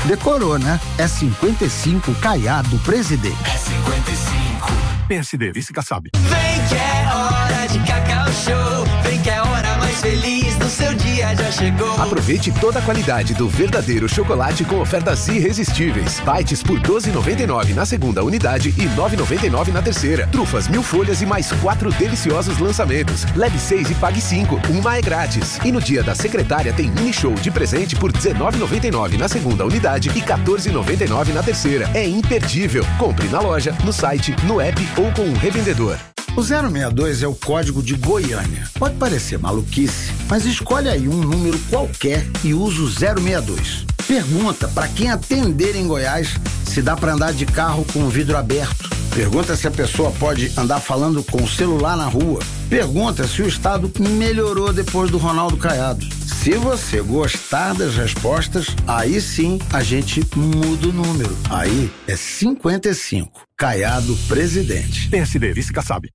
Decorou, né? É 55 Caiado Presidente. É 55. PSD, vice Kassab. Vem que é hora de Cacau Show. Vem que é a hora mais feliz do seu dia já chegou. Aproveite toda a qualidade do verdadeiro chocolate com ofertas irresistíveis. Bites por R$12,99 na segunda unidade e R$9,99 na terceira. Trufas 1000 folhas e mais 4 deliciosos lançamentos. Leve 6 e pague 5. Uma é grátis. E no dia da secretária tem mini show de presente por R$19,99 na segunda unidade e R$14,99 na terceira. É imperdível. Compre na loja, no site, no app ou com um revendedor. O 062 é o código de Goiânia. Pode parecer maluquice, mas escolhe aí um número qualquer e usa o 062. Pergunta para quem atender em Goiás se dá para andar de carro com o vidro aberto. Pergunta se a pessoa pode andar falando com o celular na rua. Pergunta se o estado melhorou depois do Ronaldo Caiado. Se você gostar das respostas, aí sim a gente muda o número. Aí é 55. Caiado Presidente. PSD, vice Kassab.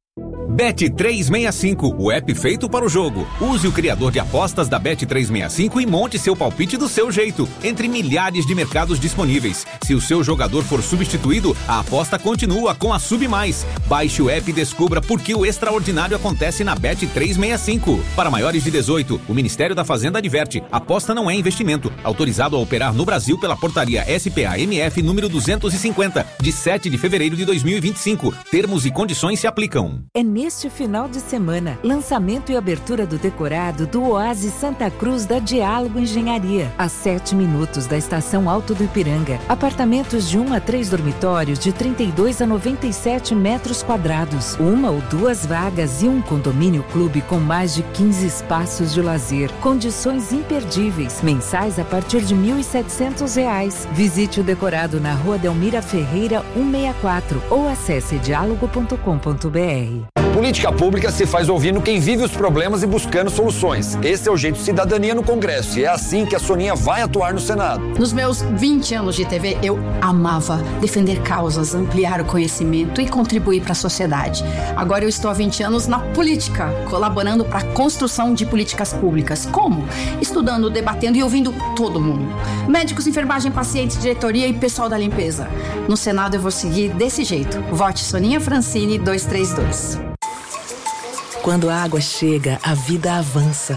Bet365, o app feito para o jogo. Use o criador de apostas da Bet365 e monte seu palpite do seu jeito, entre milhares de mercados disponíveis. Se o seu jogador for substituído, a aposta continua com a Sub+. Baixe o app e descubra por que o extraordinário acontece na Bet365. Para maiores de 18, o Ministério da Fazenda adverte: aposta não é investimento. Autorizado a operar no Brasil pela portaria SPA-MF número 250, de 7 de fevereiro de 2025. Termos e condições se aplicam. É neste final de semana, lançamento e abertura do decorado do Oásis Santa Cruz da Diálogo Engenharia, a 7 minutos da Estação Alto do Ipiranga. Apartamentos de 1 a 3 dormitórios de 32 a 97 metros quadrados, 1 ou 2 vagas e um condomínio clube com mais de 15 espaços de lazer. Condições imperdíveis, mensais a partir de R$ 1.700. Visite o decorado na Rua Delmira Ferreira 164 ou acesse diálogo.com.br. Política pública se faz ouvindo quem vive os problemas e buscando soluções. Esse é o jeito cidadania no Congresso e é assim que a Soninha vai atuar no Senado. Nos meus 20 anos de TV, eu amava defender causas, ampliar o conhecimento e contribuir para a sociedade. Agora eu estou há 20 anos na política, colaborando para a construção de políticas públicas. Como? Estudando, debatendo e ouvindo todo mundo. Médicos, enfermagem, pacientes, diretoria e pessoal da limpeza. No Senado eu vou seguir desse jeito. Vote Soninha Francini 232. Quando a água chega, a vida avança.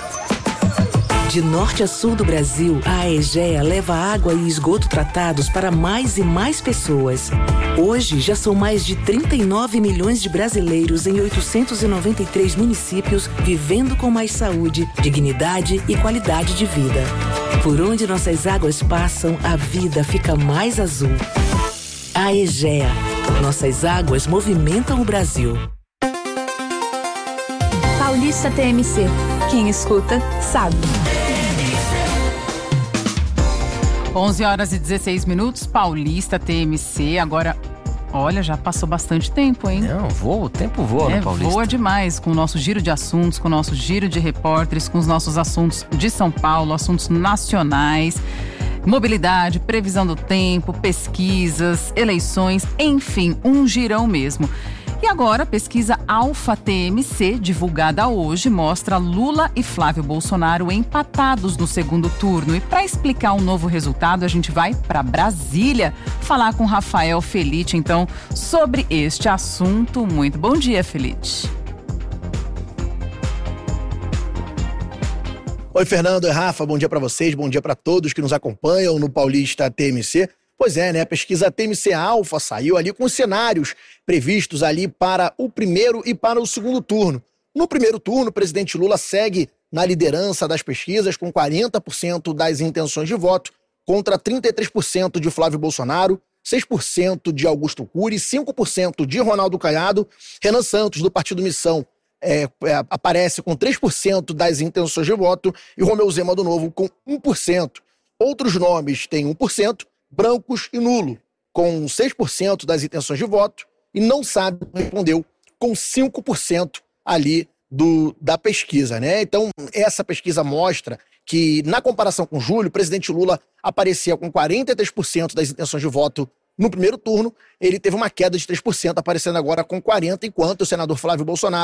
De norte a sul do Brasil, a Aegea leva água e esgoto tratados para mais e mais pessoas. Hoje, já são mais de 39 milhões de brasileiros em 893 municípios vivendo com mais saúde, dignidade e qualidade de vida. Por onde nossas águas passam, a vida fica mais azul. Aegea. Nossas águas movimentam o Brasil. Paulista TMC. Quem escuta, sabe. 11h16, Paulista TMC. Agora, olha, já passou bastante tempo, hein? Não, o tempo voa no Paulista. Voa demais com o nosso giro de assuntos, com o nosso giro de repórteres, com os nossos assuntos de São Paulo, assuntos nacionais. Mobilidade, previsão do tempo, pesquisas, eleições, enfim, um girão mesmo. E agora, a pesquisa Alfa TMC, divulgada hoje, mostra Lula e Flávio Bolsonaro empatados no segundo turno. E para explicar um novo resultado, a gente vai para Brasília falar com Rafael Felite, então, sobre este assunto. Muito bom dia, Felite. Oi, Fernando e Rafa, bom dia para vocês, bom dia para todos que nos acompanham no Paulista TMC. Pois é, né? A pesquisa TMC Alfa saiu ali com cenários previstos ali para o primeiro e para o segundo turno. No primeiro turno, o presidente Lula segue na liderança das pesquisas com 40% das intenções de voto contra 33% de Flávio Bolsonaro, 6% de Augusto Cury, 5% de Ronaldo Caiado. Renan Santos, do Partido Missão, aparece com 3% das intenções de voto e Romeu Zema do Novo com 1%. Outros nomes têm 1%, brancos e nulo, com 6% das intenções de voto, e não sabe, respondeu, com 5% ali da pesquisa, né? Então, essa pesquisa mostra que, na comparação com julho, o presidente Lula aparecia com 43% das intenções de voto no primeiro turno, ele teve uma queda de 3%, aparecendo agora com 40%, enquanto o senador Flávio Bolsonaro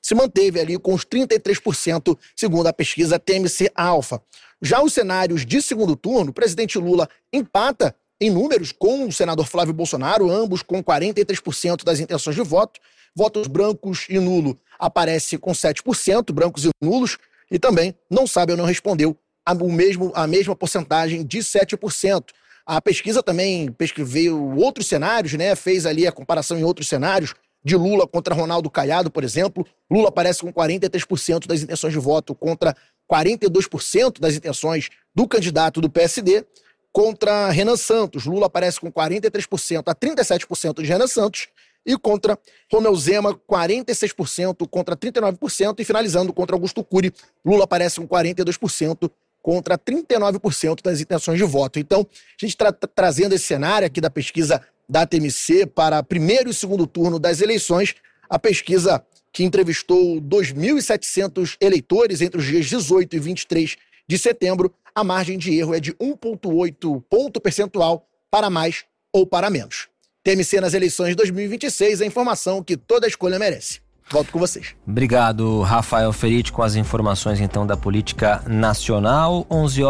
se manteve ali com os 33%, segundo a pesquisa TMC Alpha. Já os cenários de segundo turno, o presidente Lula empata em números com o senador Flávio Bolsonaro, ambos com 43% das intenções de voto. Votos brancos e nulo aparece com 7%, brancos e nulos, e também não sabe ou não respondeu a mesma porcentagem de 7%. A pesquisa também veio outros cenários, né? Fez ali a comparação em outros cenários, de Lula contra Ronaldo Caiado, por exemplo. Lula aparece com 43% das intenções de voto contra 42% das intenções do candidato do PSD, contra Renan Santos. Lula aparece com 43% a 37% de Renan Santos, e contra Romeu Zema, 46% contra 39%, e finalizando contra Augusto Cury, Lula aparece com 42% contra 39% das intenções de voto. Então, a gente trazendo esse cenário aqui da pesquisa da TMC para primeiro e segundo turno das eleições, a pesquisa que entrevistou 2.700 eleitores entre os dias 18 e 23 de setembro, a margem de erro é de 1,8 ponto percentual para mais ou para menos. TMC nas eleições de 2026, a informação que toda escolha merece. Volto com vocês. Obrigado, Rafael Feriti, com as informações então da política nacional.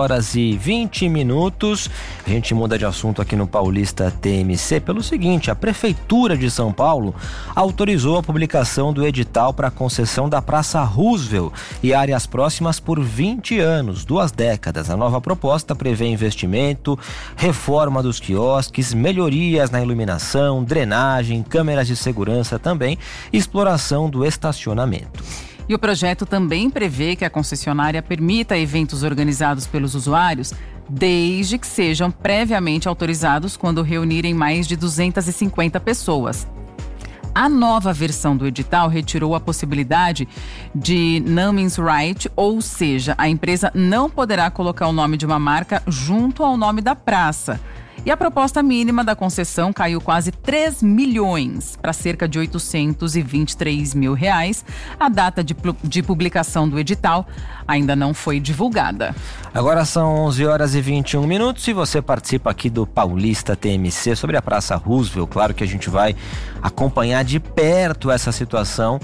11h20. A gente muda de assunto aqui no Paulista TMC pelo seguinte: a Prefeitura de São Paulo autorizou a publicação do edital para a concessão da Praça Roosevelt e áreas próximas por 20 anos, 2 décadas. A nova proposta prevê investimento, reforma dos quiosques, melhorias na iluminação, drenagem, câmeras de segurança também, exploração do estacionamento. E o projeto também prevê que a concessionária permita eventos organizados pelos usuários, desde que sejam previamente autorizados quando reunirem mais de 250 pessoas. A nova versão do edital retirou a possibilidade de naming right, ou seja, a empresa não poderá colocar o nome de uma marca junto ao nome da praça. E a proposta mínima da concessão caiu quase 3 milhões para cerca de 823 mil reais. A data de publicação do edital ainda não foi divulgada. Agora são 11h21 e você participa aqui do Paulista TMC sobre a Praça Roosevelt. Claro que a gente vai acompanhar de perto essa situação,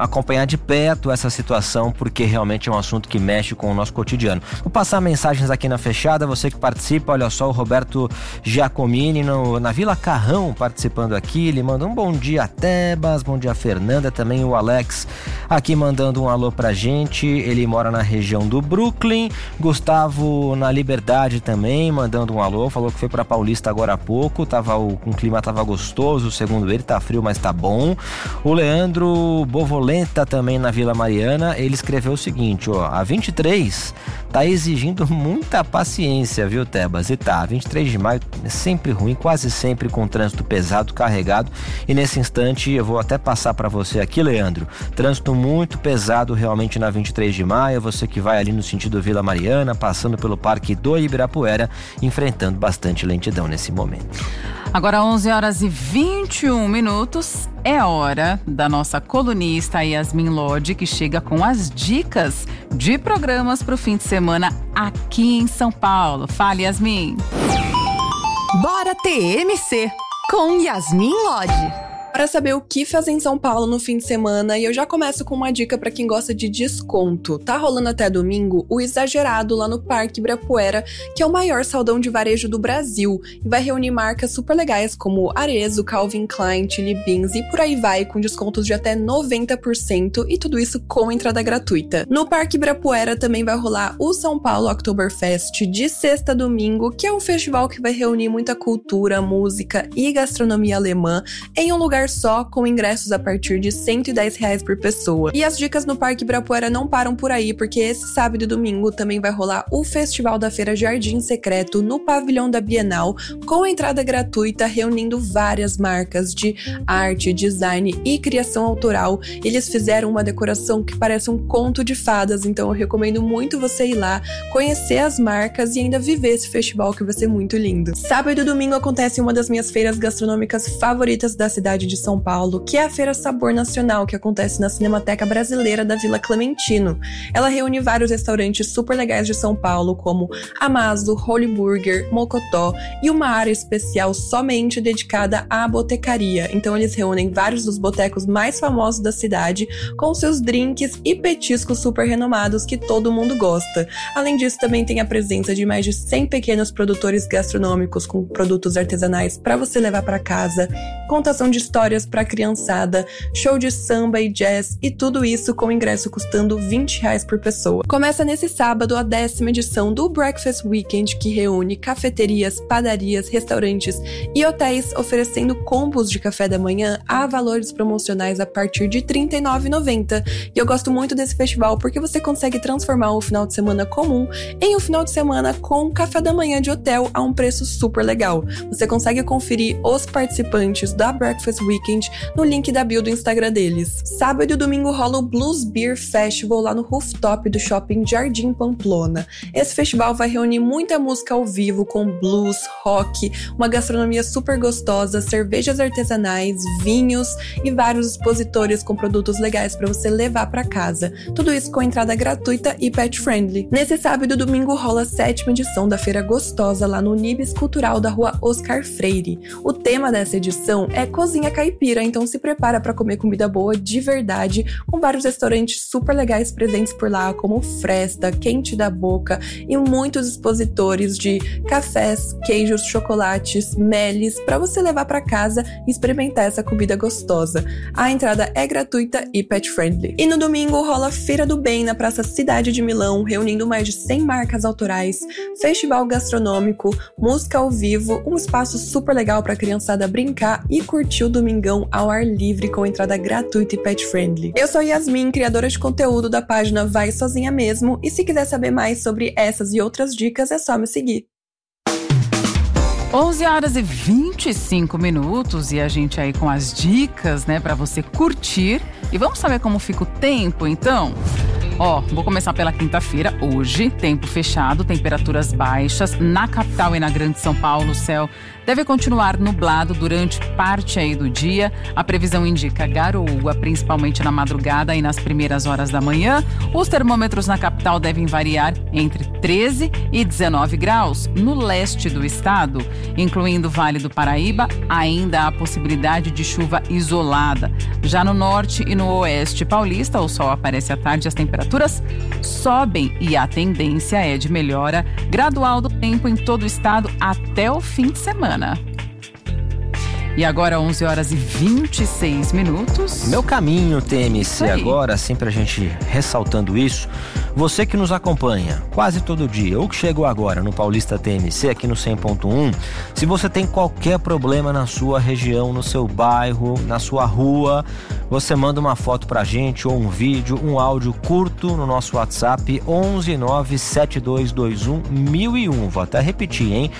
porque realmente é um assunto que mexe com o nosso cotidiano. Vou passar mensagens aqui na fechada, você que participa, olha só, o Roberto Giacomini na Vila Carrão participando aqui, ele manda um bom dia a Tebas, bom dia a Fernanda, também o Alex aqui mandando um alô pra gente, ele mora na região do Brooklyn. Gustavo na Liberdade também mandando um alô, falou que foi pra Paulista agora há pouco, o clima tava gostoso, segundo ele, tá frio, mas tá bom. O Leandro Bovolenta também na Vila Mariana, ele escreveu o seguinte, ó, a 23 tá exigindo muita paciência, viu, Tebas? E tá, 23 de maio é sempre ruim, quase sempre com trânsito pesado, carregado, e nesse instante eu vou até passar para você aqui, Leandro, trânsito muito pesado realmente na 23 de maio, você que vai ali no sentido Vila Mariana, passando pelo Parque do Ibirapuera, enfrentando bastante lentidão nesse momento. Agora 11h21, é hora da nossa colunista Yasmin Lodge, que chega com as dicas de programas para o fim de semana aqui em São Paulo. Fale, Yasmin! Bora TMC com Yasmin Lodge. Para saber o que fazer em São Paulo no fim de semana, e eu já começo com uma dica para quem gosta de desconto. Tá rolando até domingo o Exagerado lá no Parque Ibirapuera, que é o maior saldão de varejo do Brasil, e vai reunir marcas super legais como Arezzo, Calvin Klein, Chili Beans e por aí vai, com descontos de até 90%, e tudo isso com entrada gratuita. No Parque Ibirapuera também vai rolar o São Paulo Oktoberfest de sexta a domingo, que é um festival que vai reunir muita cultura, música e gastronomia alemã em um lugar só, com ingressos a partir de R$110 por pessoa. E as dicas no Parque Ibirapuera não param por aí, porque esse sábado e domingo também vai rolar o Festival da Feira Jardim Secreto no pavilhão da Bienal, com entrada gratuita, reunindo várias marcas de arte, design e criação autoral. Eles fizeram uma decoração que parece um conto de fadas, então eu recomendo muito você ir lá, conhecer as marcas e ainda viver esse festival que vai ser muito lindo. Sábado e domingo acontece uma das minhas feiras gastronômicas favoritas da cidade de de São Paulo, que é a Feira Sabor Nacional, que acontece na Cinemateca Brasileira da Vila Clementino. Ela reúne vários restaurantes super legais de São Paulo, como Amazo, Holy Burger, Mocotó e uma área especial somente dedicada à botecaria. Então eles reúnem vários dos botecos mais famosos da cidade, com seus drinks e petiscos super renomados que todo mundo gosta. Além disso, também tem a presença de mais de 100 pequenos produtores gastronômicos com produtos artesanais para você levar para casa, contação de histórias para criançada, show de samba e jazz e tudo isso com ingresso custando R$20 por pessoa. Começa nesse sábado a 10ª edição do Breakfast Weekend, que reúne cafeterias, padarias, restaurantes e hotéis oferecendo combos de café da manhã a valores promocionais a partir de R$ 39,90. E eu gosto muito desse festival porque você consegue transformar o final de semana comum em um final de semana com café da manhã de hotel a um preço super legal. Você consegue conferir os participantes da Breakfast Weekend no link da bio do Instagram deles. Sábado e domingo rola o Blues Beer Festival lá no rooftop do Shopping Jardim Pamplona. Esse festival vai reunir muita música ao vivo com blues, rock, uma gastronomia super gostosa, cervejas artesanais, vinhos e vários expositores com produtos legais para você levar para casa. Tudo isso com entrada gratuita e pet friendly. Nesse sábado e domingo rola a 7ª edição da Feira Gostosa lá no Nibis Cultural da Rua Oscar Freire. O tema dessa edição é cozinha caipira, então se prepara para comer comida boa de verdade, com vários restaurantes super legais presentes por lá, como Fresta, Quente da Boca e muitos expositores de cafés, queijos, chocolates, meles, para você levar para casa e experimentar essa comida gostosa. A entrada é gratuita e pet friendly. E no domingo rola a Feira do Bem na Praça Cidade de Milão, reunindo mais de 100 marcas autorais, festival gastronômico, música ao vivo, um espaço super legal para a criançada brincar e curtir o domingão ao ar livre com entrada gratuita e pet friendly. Eu sou Yasmin, criadora de conteúdo da página Vai Sozinha Mesmo, e se quiser saber mais sobre essas e outras dicas é só me seguir. 11h25 e a gente aí com as dicas, né, para você curtir. E vamos saber como fica o tempo, então? Vou começar pela quinta-feira. Hoje, tempo fechado, temperaturas baixas. Na capital e na Grande São Paulo, o céu deve continuar nublado durante parte aí do dia. A previsão indica garoa, principalmente na madrugada e nas primeiras horas da manhã. Os termômetros na capital devem variar entre 13 e 19 graus. No leste do estado, incluindo o Vale do Paraíba, ainda há possibilidade de chuva isolada. Já no norte e no oeste paulista, o sol aparece à tarde e as temperaturas sobem e a tendência é de melhora gradual do tempo em todo o estado até o fim de semana. E agora 11h26. Meu caminho, TMC, agora, sempre a gente ressaltando isso. Você que nos acompanha quase todo dia ou que chegou agora no Paulista TMC, aqui no 100.1, se você tem qualquer problema na sua região, no seu bairro, na sua rua, você manda uma foto pra gente ou um vídeo, um áudio curto no nosso WhatsApp 11972211001. Vou até repetir, hein?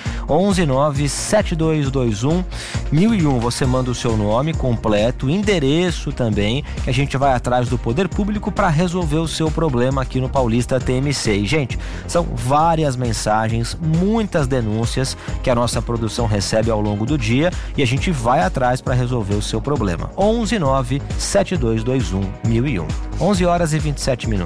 11972211001. Você manda o seu nome completo, endereço também, que a gente vai atrás do poder público para resolver o seu problema aqui no Paulista TMC. E, gente, são várias mensagens, muitas denúncias que a nossa produção recebe ao longo do dia e a gente vai atrás para resolver o seu problema. 11972211001. 11h27.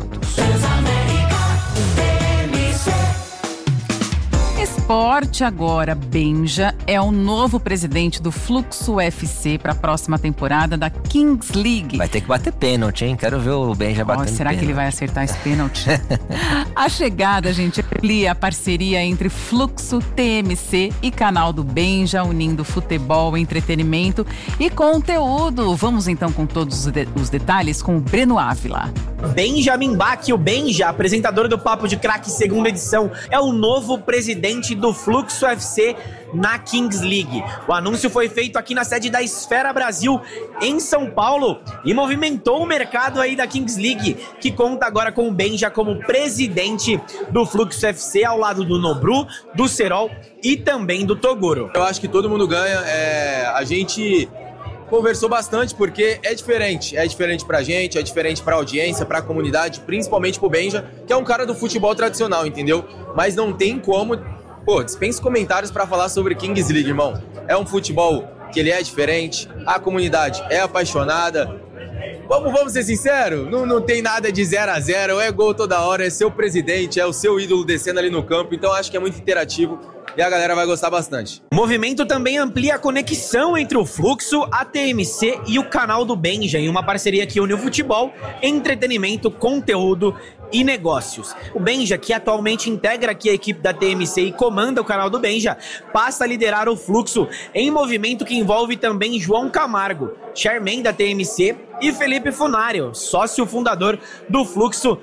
Esporte agora. Benja é o novo presidente do Fluxo FC para a próxima temporada da Kings League. Vai ter que bater pênalti, hein? Quero ver o Benja batendo será pênalti. Que ele vai acertar esse pênalti? A chegada, gente, amplia a parceria entre Fluxo, TMC e canal do Benja, unindo futebol, entretenimento e conteúdo. Vamos então com todos os detalhes com o Breno Ávila. Benjamin Bach, o Benja, apresentador do Papo de Craque segunda edição, é o novo presidente do Fluxo FC na Kings League. O anúncio foi feito aqui na sede da Esfera Brasil, em São Paulo, e movimentou o mercado aí da Kings League, que conta agora com o Benja como presidente do Fluxo FC, ao lado do Nobru, do Serol e também do Toguro. Eu acho que todo mundo ganha. A gente conversou bastante porque é diferente pra gente, é diferente pra audiência, pra comunidade, principalmente pro Benja, que é um cara do futebol tradicional, entendeu? Mas não tem como, dispensa comentários pra falar sobre Kings League, irmão. É um futebol que ele é diferente, a comunidade é apaixonada. Vamos ser sinceros, não tem nada de 0-0, é gol toda hora, é seu presidente, é o seu ídolo descendo ali no campo, então acho que é muito interativo e a galera vai gostar bastante. O movimento também amplia a conexão entre o Fluxo, a TMC e o canal do Benja, em uma parceria que une o futebol, entretenimento, conteúdo e negócios. O Benja, que atualmente integra aqui a equipe da TMC e comanda o canal do Benja, passa a liderar o Fluxo em movimento que envolve também João Camargo, chairman da TMC, e Felipe Funário, sócio fundador do Fluxo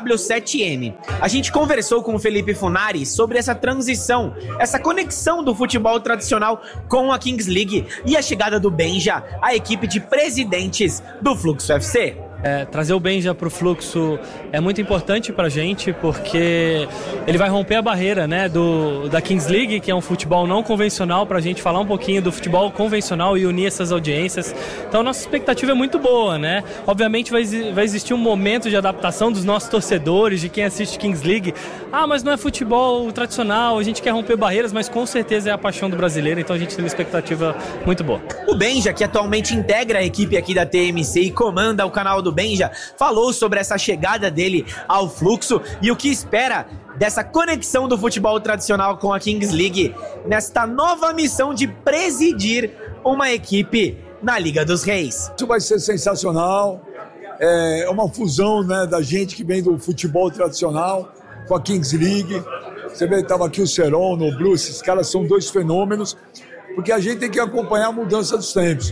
W7M. A gente conversou com o Felipe Funari sobre essa transição, essa conexão do futebol tradicional com a Kings League e a chegada do Benja à equipe de presidentes do Fluxo FC. Trazer o Benja para o Fluxo é muito importante para a gente, porque ele vai romper a barreira, né, da Kings League, que é um futebol não convencional, para a gente falar um pouquinho do futebol convencional e unir essas audiências. Então a nossa expectativa é muito boa, né? Obviamente vai existir um momento de adaptação dos nossos torcedores, de quem assiste Kings League. Mas não é futebol tradicional, a gente quer romper barreiras, mas com certeza é a paixão do brasileiro, então a gente tem uma expectativa muito boa. O Benja, que atualmente integra a equipe aqui da TMC e comanda o canal do Benja, falou sobre essa chegada dele ao Fluxo e o que espera dessa conexão do futebol tradicional com a Kings League nesta nova missão de presidir uma equipe na Liga dos Reis. Isso vai ser sensacional, é uma fusão, né, da gente que vem do futebol tradicional com a Kings League. Você vê que estava aqui o Seron, o Noblu, esses caras são dois fenômenos, porque a gente tem que acompanhar a mudança dos tempos.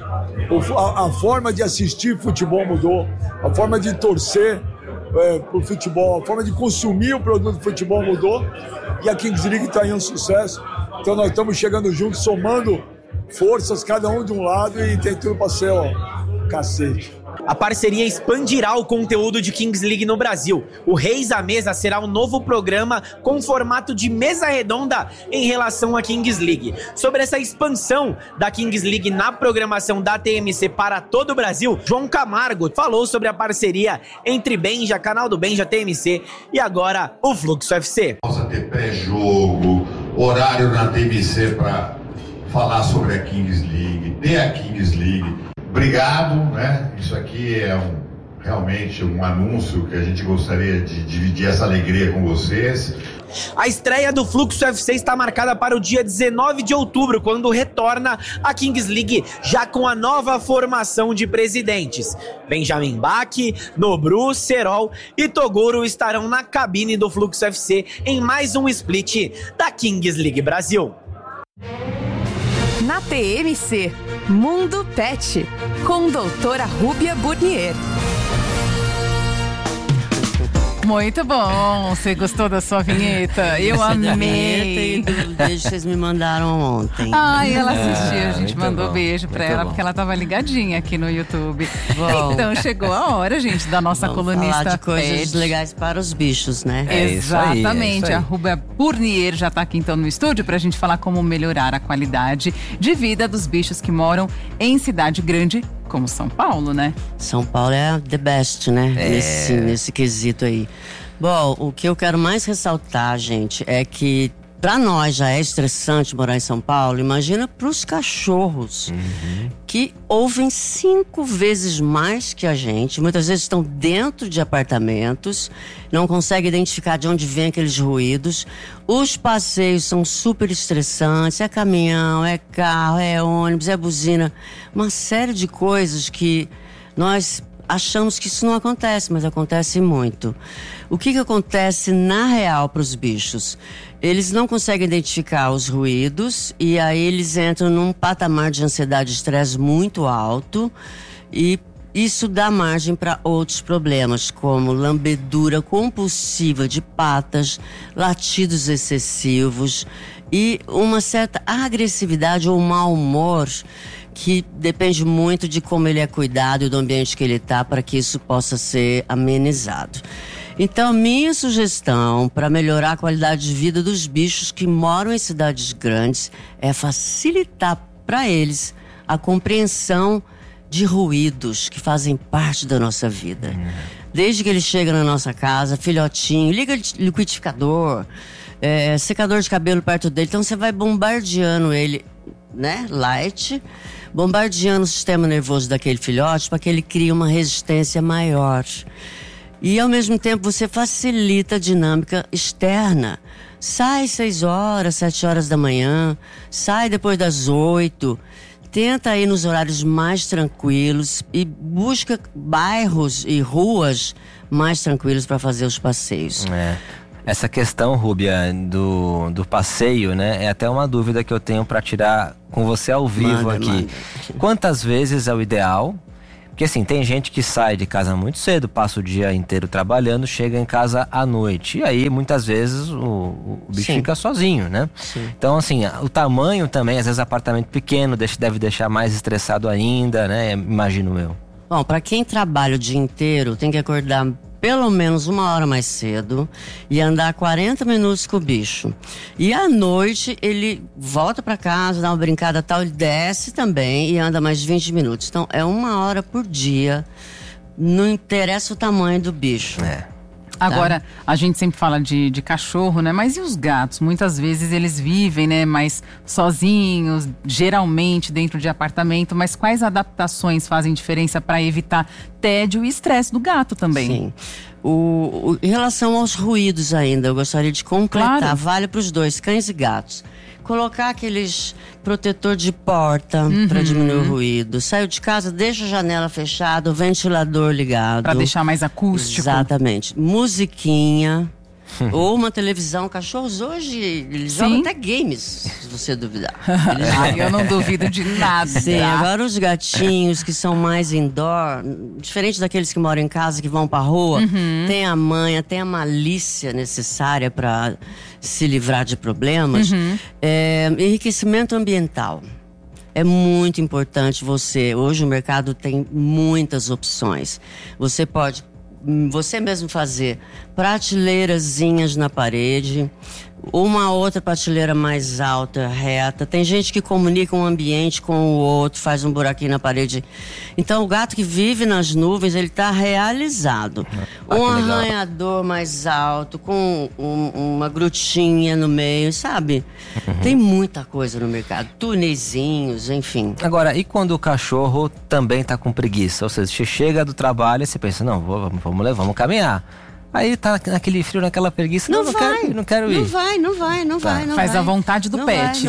A forma de assistir futebol mudou, a forma de torcer para o futebol, a forma de consumir o produto do futebol mudou, e a Kings League está aí um sucesso. Então nós estamos chegando juntos, somando forças, cada um de um lado, e tem tudo para ser cacete. A parceria expandirá o conteúdo de Kings League no Brasil. O Reis à Mesa será um novo programa com formato de mesa redonda em relação à Kings League. Sobre essa expansão da Kings League na programação da TMC para todo o Brasil, João Camargo falou sobre a parceria entre Benja, canal do Benja, TMC e agora o Fluxo FC. Possa ter pré-jogo, horário na TMC para falar sobre a Kings League, ter a Kings League. Obrigado, né? Isso aqui é realmente um anúncio que a gente gostaria de dividir essa alegria com vocês. A estreia do Fluxo FC está marcada para o dia 19 de outubro, quando retorna a Kings League, já com a nova formação de presidentes. Benjamin Bach, Nobru, Serol e Toguro estarão na cabine do Fluxo FC em mais um split da Kings League Brasil. Na TMC, Mundo Pet, com doutora Rúbia Burnier. Muito bom, você gostou da sua vinheta? Eu amei. E do beijo que vocês me mandaram ontem. Ai, ela assistiu, a gente mandou bom, beijo pra ela, porque ela tava ligadinha aqui no YouTube. Bom. Então chegou a hora, gente, da nossa colunista falar de coisas pet. legais para os bichos, né? Exatamente, a Rúbia Burnier já tá aqui então no estúdio pra gente falar como melhorar a qualidade de vida dos bichos que moram em cidade grande, como São Paulo, né? São Paulo é the best, né? Nesse quesito aí. Bom, o que eu quero mais ressaltar, gente, é que pra nós já é estressante morar em São Paulo. Imagina pros cachorros, que ouvem 5 vezes mais que a gente. Muitas vezes estão dentro de apartamentos, não conseguem identificar de onde vem aqueles ruídos. Os passeios são super estressantes, é caminhão, é carro, é ônibus, é buzina. Uma série de coisas que nós achamos que isso não acontece, mas acontece muito. O que acontece na real para os bichos? Eles não conseguem identificar os ruídos e aí eles entram num patamar de ansiedade e estresse muito alto, e isso dá margem para outros problemas, como lambedura compulsiva de patas, latidos excessivos e uma certa agressividade ou mau humor, que depende muito de como ele é cuidado e do ambiente que ele está, para que isso possa ser amenizado. Então, minha sugestão para melhorar a qualidade de vida dos bichos que moram em cidades grandes é facilitar para eles a compreensão de ruídos que fazem parte da nossa vida. Desde que ele chega na nossa casa, filhotinho, liga liquidificador, secador de cabelo perto dele. Então você vai bombardeando ele, né, light, bombardeando o sistema nervoso daquele filhote para que ele crie uma resistência maior. E ao mesmo tempo você facilita a dinâmica externa. Sai 6 horas, 7 horas da manhã, sai depois das 8. Tenta ir nos horários mais tranquilos e busca bairros e ruas mais tranquilos para fazer os passeios. Essa questão, Rúbia, do passeio, né? É até uma dúvida que eu tenho para tirar com você ao vivo aqui. Quantas vezes é o ideal? Porque assim, tem gente que sai de casa muito cedo, passa o dia inteiro trabalhando, chega em casa à noite. E aí, muitas vezes, o bicho fica sozinho, né? Sim. Então, assim, o tamanho também, às vezes apartamento pequeno deve deixar mais estressado ainda, né? Imagino eu. Bom, para quem trabalha o dia inteiro, tem que acordar pelo menos 1 hora mais cedo e andar 40 minutos com o bicho. E à noite ele volta para casa, dá uma brincada tal, ele desce também e anda mais 20 minutos. Então é 1 hora por dia, não interessa o tamanho do bicho. Agora, a gente sempre fala de cachorro, né? Mas e os gatos? Muitas vezes eles vivem, né? Mais sozinhos, geralmente dentro de apartamento. Mas quais adaptações fazem diferença para evitar tédio e estresse do gato também? Sim. Em relação aos ruídos ainda, eu gostaria de completar. Claro. Vale para os dois, cães e gatos. Colocar aqueles protetor de porta para diminuir o ruído. Saiu de casa, deixa a janela fechada, o ventilador ligado. Para deixar mais acústico. Exatamente. Musiquinha. Ou uma televisão. Cachorros hoje, eles jogam até games, se você duvidar. Eu não duvido de nada. Sim, agora os gatinhos que são mais indoor, diferente daqueles que moram em casa, que vão pra rua, tem a manha, tem a malícia necessária para se livrar de problemas. Enriquecimento ambiental. É muito importante hoje o mercado tem muitas opções. Você mesmo fazer prateleirazinhas na parede, uma outra prateleira mais alta, reta. Tem gente que comunica um ambiente com o outro, faz um buraquinho na parede. Então o gato que vive nas nuvens, ele está realizado. Um arranhador mais alto, com uma grutinha no meio, sabe? Tem muita coisa no mercado. Túneizinhos, enfim. Agora, e quando o cachorro também tá com preguiça? Ou seja, você chega do trabalho e você pensa, não, vamos caminhar. Aí tá naquele frio, naquela preguiça. Não quero ir. Não vai. Faz a vontade do pet.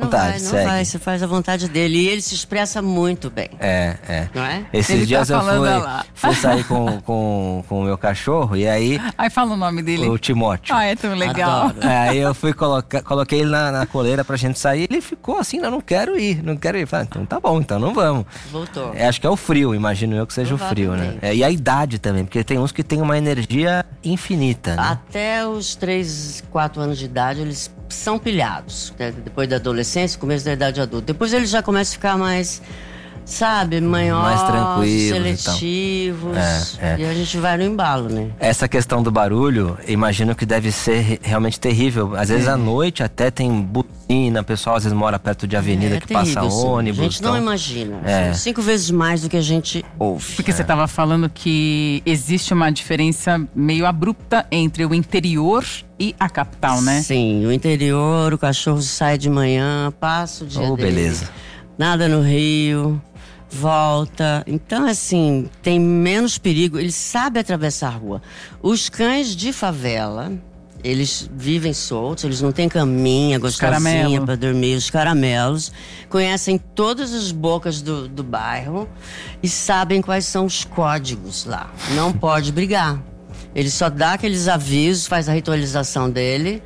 Você faz a vontade dele. E ele se expressa muito bem. Não é? Esses dias eu fui sair com o meu cachorro e aí... Aí fala o nome dele. O Timóteo. É tão legal. Aí eu fui coloquei ele na coleira pra gente sair. Ele ficou assim, não quero ir. Falei, então tá bom, então não vamos. Voltou. Acho que é o frio, imagino eu que seja o frio, né? E a idade também, porque tem uns que tem uma energia infinita, né? Até os 3, 4 anos de idade eles são pilhados, né? Depois da adolescência, começo da idade adulta. Depois eles já começam a ficar mais, sabe, mais tranquilos, seletivos. E a gente vai no embalo, né? Essa questão do barulho, imagino que deve ser realmente terrível. Às vezes à noite até tem butina, o pessoal às vezes mora perto de avenida que terrível, passa ônibus. A gente não imagina. 5 vezes mais do que a gente ouve. Porque você estava falando que existe uma diferença meio abrupta entre o interior e a capital, né? Sim, o interior, o cachorro sai de manhã, passa o dia dele. Beleza. Nada no rio, volta. Então, assim, tem menos perigo. Ele sabe atravessar a rua. Os cães de favela, eles vivem soltos, eles não têm caminha gostosinha para dormir. Os caramelos conhecem todas as bocas do bairro e sabem quais são os códigos lá. Não pode brigar. Ele só dá aqueles avisos, faz a ritualização dele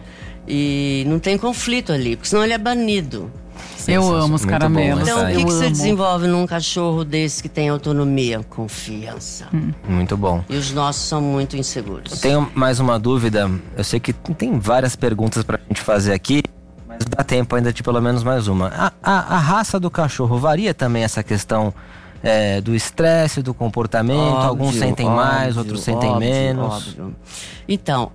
e não tem conflito ali, porque senão ele é banido. Eu amo os caramelos. Então, o que você desenvolve num cachorro desse que tem autonomia? Confiança. Muito bom. E os nossos são muito inseguros. Eu tenho mais uma dúvida. Eu sei que tem várias perguntas pra gente fazer aqui, mas dá tempo ainda de pelo menos mais uma. A raça do cachorro varia também essa questão do estresse, do comportamento? Óbvio, alguns sentem mais, outros sentem menos. Óbvio. Então,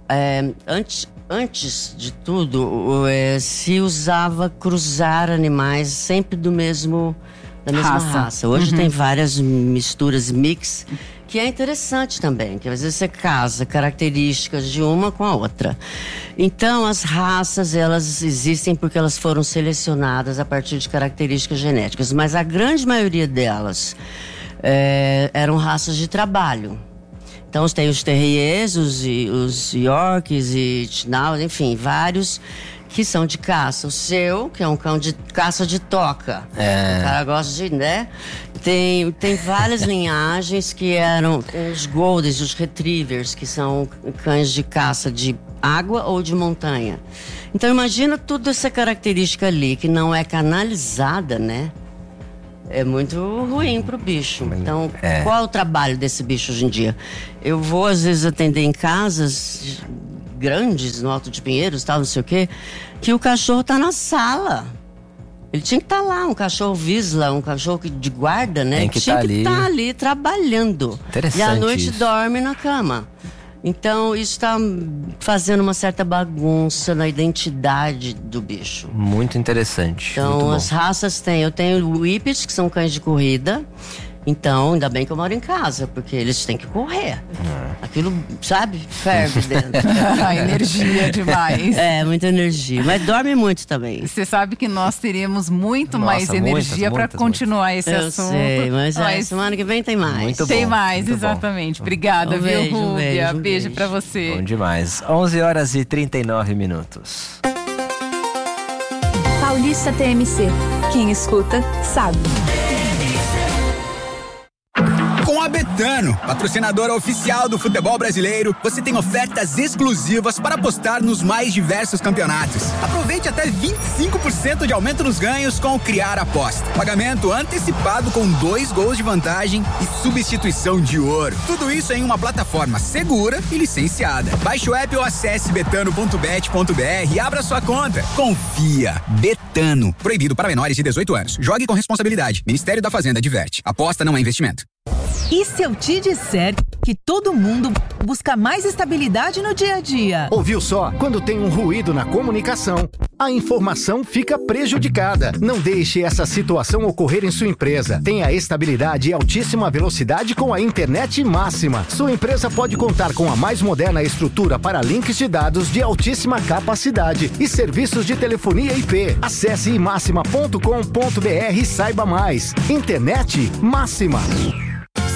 antes de tudo, se usava cruzar animais sempre da mesma raça. Hoje tem várias misturas, mix, que é interessante também, que às vezes você casa características de uma com a outra. Então, as raças, elas existem porque elas foram selecionadas a partir de características genéticas, mas a grande maioria delas eram raças de trabalho. Então, tem os terriers, os yorks e schnauzers, enfim, vários que são de caça. O seu, que é um cão de caça de toca. O cara gosta de, né? Tem várias linhagens que eram os Goldens, os Retrievers, que são cães de caça de água ou de montanha. Então, imagina toda essa característica ali, que não é canalizada, né? É muito ruim pro bicho. Então, qual é o trabalho desse bicho hoje em dia? Eu vou, às vezes, atender em casas grandes, no Alto de Pinheiros, tal, não sei o quê, que o cachorro tá na sala. Ele tinha que estar lá, um cachorro Vizsla, um cachorro de guarda, né? Tem que tinha que estar ali trabalhando. Interessante. E à noite isso. dorme na cama. Então, isso está fazendo uma certa bagunça na identidade do bicho. Muito interessante. Então, muito bom. as raças tem. Eu tenho whippets, que são cães de corrida. Então, ainda bem que eu moro em casa, porque eles têm que correr. Aquilo, sabe, ferve dentro. Energia demais. Muita energia. Mas dorme muito também. Você sabe que nós teríamos muito mais energia para continuar esse assunto. Eu sei, mas semana que vem tem mais. Muito tem bom, mais, muito exatamente. Obrigada, Um beijo, viu, Rúbia? um Beijo para você. Bom demais. 11h39. Paulista TMC. Quem escuta, sabe. Com a Betano, patrocinadora oficial do futebol brasileiro, você tem ofertas exclusivas para apostar nos mais diversos campeonatos. Aproveite até 25% de aumento nos ganhos com o Criar Aposta. Pagamento antecipado com 2 gols de vantagem e substituição de ouro. Tudo isso em uma plataforma segura e licenciada. Baixe o app ou acesse betano.bet.br e abra sua conta. Confia. Betano. Proibido para menores de 18 anos. Jogue com responsabilidade. Ministério da Fazenda adverte. Aposta não é investimento. E se eu te disser que todo mundo busca mais estabilidade no dia a dia? Ouviu só? Quando tem um ruído na comunicação, a informação fica prejudicada. Não deixe essa situação ocorrer em sua empresa. Tenha estabilidade e altíssima velocidade com a internet máxima. Sua empresa pode contar com a mais moderna estrutura para links de dados de altíssima capacidade e serviços de telefonia IP. Acesse imaxima.com.br e saiba mais. Internet máxima.